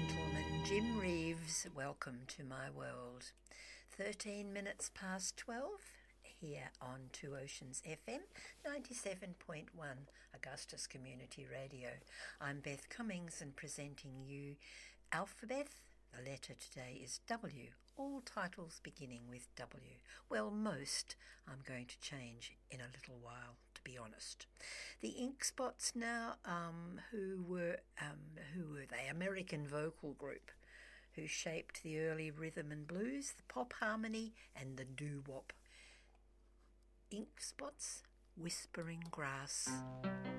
gentlemen, Jim Reeves, welcome to my world. 13 minutes past 12 here on Two Oceans FM 97.1 Augustus Community Radio. I'm Beth Cummings and presenting you Alphabet. The letter today is W. All titles beginning with W. Well, most I'm going to change in a little while, to be honest. The Ink Spots now, who were they? American vocal group who shaped the early rhythm and blues, the pop harmony and the doo-wop. Ink Spots, Whispering Grass.